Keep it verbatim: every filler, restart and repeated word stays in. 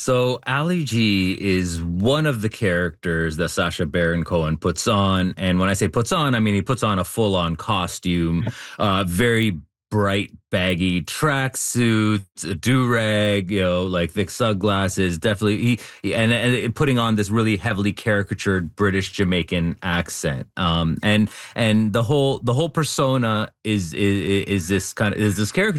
So Ali G is one of the characters that Sacha Baron Cohen puts on, and when I say puts on, I mean he puts on a full-on costume, uh, very bright, baggy tracksuit, a do-rag, you know, like thick sunglasses. Definitely, he he- and, and putting on this really heavily caricatured British Jamaican accent. Um, and and the whole the whole persona is is is this kind of is this character